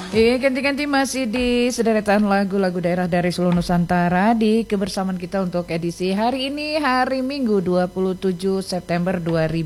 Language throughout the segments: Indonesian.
Iya, ganti-ganti masih di sederetan lagu-lagu daerah dari seluruh Nusantara di kebersamaan kita untuk edisi hari ini, hari Minggu 27 September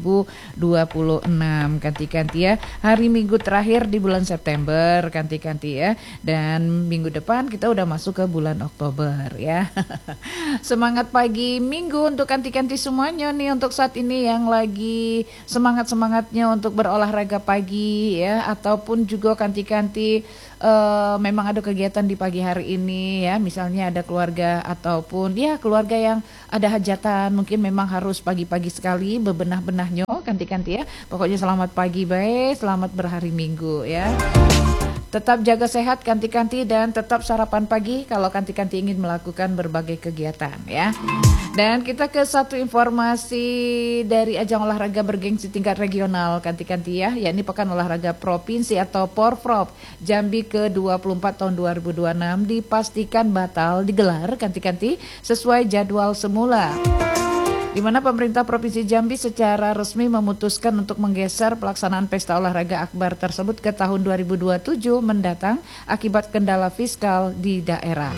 2026. Ganti-ganti ya, hari Minggu terakhir di bulan September, ganti-ganti ya. Dan minggu depan kita udah masuk ke bulan Oktober ya. Semangat pagi Minggu untuk ganti-ganti semuanya nih, untuk saat ini yang lagi semangat-semangatnya untuk berolahraga pagi ya, ataupun juga ganti-ganti memang ada kegiatan di pagi hari ini ya, misalnya ada keluarga ataupun ya keluarga yang ada hajatan, mungkin memang harus pagi-pagi sekali bebenah-benahnya ganti-ganti ya. Pokoknya selamat pagi baik, selamat berhari Minggu ya. Tetap jaga sehat ganti-ganti dan tetap sarapan pagi kalau ganti-ganti ingin melakukan berbagai kegiatan ya. Dan kita ke satu informasi dari ajang olahraga bergengsi tingkat regional ganti-ganti ya, yakni Pekan Olahraga Provinsi atau Porprov Jambi ke-24 tahun 2026 dipastikan batal digelar ganti-ganti sesuai jadwal semula, di mana pemerintah Provinsi Jambi secara resmi memutuskan untuk menggeser pelaksanaan pesta olahraga akbar tersebut ke tahun 2027 mendatang akibat kendala fiskal di daerah.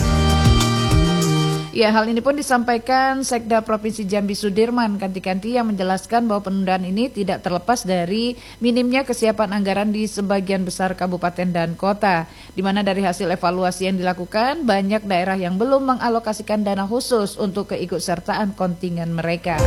Ya, hal ini pun disampaikan Sekda Provinsi Jambi Sudirman ganti-ganti yang menjelaskan bahwa penundaan ini tidak terlepas dari minimnya kesiapan anggaran di sebagian besar kabupaten dan kota, di mana dari hasil evaluasi yang dilakukan banyak daerah yang belum mengalokasikan dana khusus untuk keikutsertaan kontingen mereka.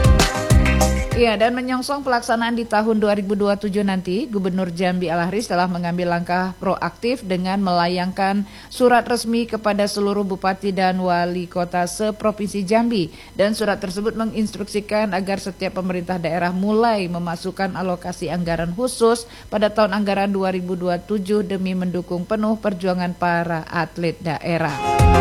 Ya, dan menyongsong pelaksanaan di tahun 2027 nanti, Gubernur Jambi Al-Ahris telah mengambil langkah proaktif dengan melayangkan surat resmi kepada seluruh bupati dan wali kota seprovinsi Jambi. Dan surat tersebut menginstruksikan agar setiap pemerintah daerah mulai memasukkan alokasi anggaran khusus pada tahun anggaran 2027 demi mendukung penuh perjuangan para atlet daerah.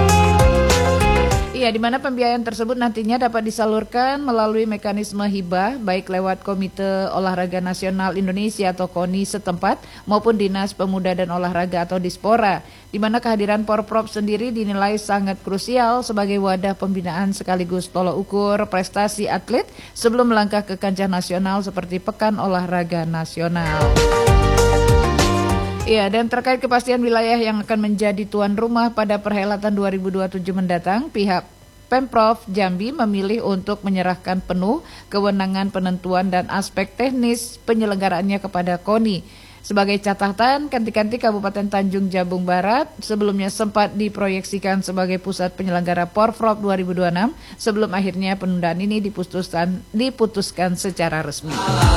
Iya, di mana pembiayaan tersebut nantinya dapat disalurkan melalui mekanisme hibah baik lewat Komite Olahraga Nasional Indonesia atau KONI setempat maupun Dinas Pemuda dan Olahraga atau Dispora, di mana kehadiran Porprov sendiri dinilai sangat krusial sebagai wadah pembinaan sekaligus tolok ukur prestasi atlet sebelum melangkah ke kancah nasional seperti Pekan Olahraga Nasional. Ya, dan terkait kepastian wilayah yang akan menjadi tuan rumah pada perhelatan 2027 mendatang, pihak Pemprov Jambi memilih untuk menyerahkan penuh kewenangan penentuan dan aspek teknis penyelenggaraannya kepada KONI. Sebagai catatan, ganti-ganti Kabupaten Tanjung Jabung Barat sebelumnya sempat diproyeksikan sebagai pusat penyelenggara Porprov 2026 sebelum akhirnya penundaan ini diputuskan secara resmi.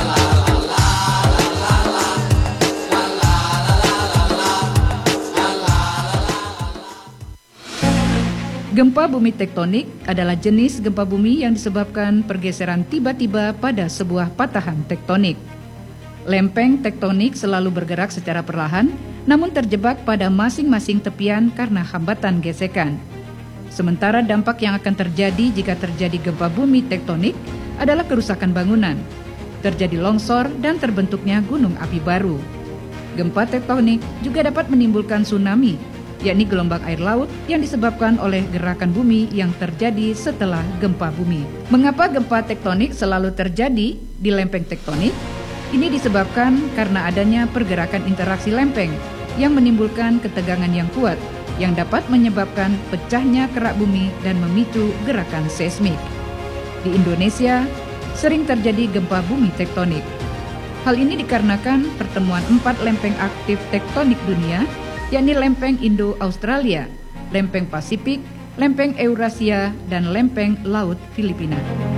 Gempa bumi tektonik adalah jenis gempa bumi yang disebabkan pergeseran tiba-tiba pada sebuah patahan tektonik. Lempeng tektonik selalu bergerak secara perlahan, namun terjebak pada masing-masing tepian karena hambatan gesekan. Sementara dampak yang akan terjadi jika terjadi gempa bumi tektonik adalah kerusakan bangunan, terjadi longsor dan terbentuknya gunung api baru. Gempa tektonik juga dapat menimbulkan tsunami, yakni gelombang air laut yang disebabkan oleh gerakan bumi yang terjadi setelah gempa bumi. Mengapa gempa tektonik selalu terjadi di lempeng tektonik? Ini disebabkan karena adanya pergerakan interaksi lempeng yang menimbulkan ketegangan yang kuat yang dapat menyebabkan pecahnya kerak bumi dan memicu gerakan seismik. Di Indonesia, sering terjadi gempa bumi tektonik. Hal ini dikarenakan pertemuan 4 lempeng aktif tektonik dunia, yakni lempeng Indo-Australia, lempeng Pasifik, lempeng Eurasia, dan lempeng Laut Filipina.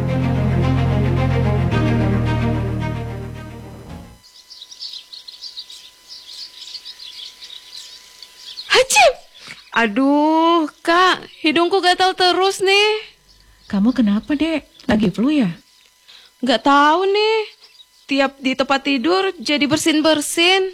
Hacim! Aduh, Kak, hidungku gatal terus nih. Kamu kenapa, Dek? Lagi flu ya? Gak tahu nih, tiap di tempat tidur jadi bersin-bersin.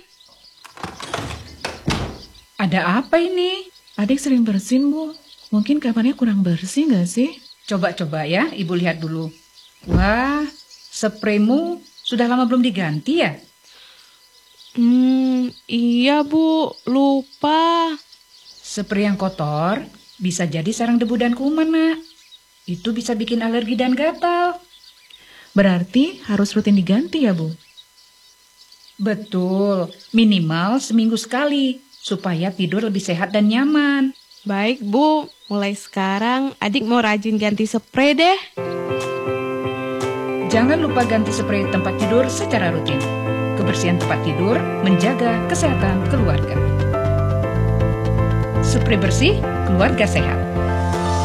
Ada apa ini? Adik sering bersin, Bu. Mungkin kamarnya kurang bersih nggak sih? Coba-coba ya, Ibu lihat dulu. Wah, spraymu sudah lama belum diganti ya? Iya Bu, lupa. Spray yang kotor bisa jadi sarang debu dan kuman, Nak. Itu bisa bikin alergi dan gatal. Berarti harus rutin diganti ya, Bu? Betul, minimal seminggu sekali. supaya tidur lebih sehat dan nyaman. Baik, Bu. Mulai sekarang adik mau rajin ganti spray deh. Jangan lupa ganti spray tempat tidur secara rutin. Kebersihan tempat tidur menjaga kesehatan keluarga. Spray bersih, keluarga sehat.